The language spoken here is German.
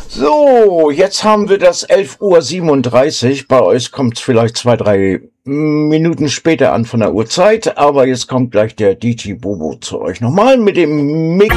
So, jetzt haben wir das 11:37 Uhr. Bei euch kommt es vielleicht 2, 3 Minuten später an von der Uhrzeit, aber jetzt kommt gleich der DJ Bobo zu euch nochmal mit dem Mix.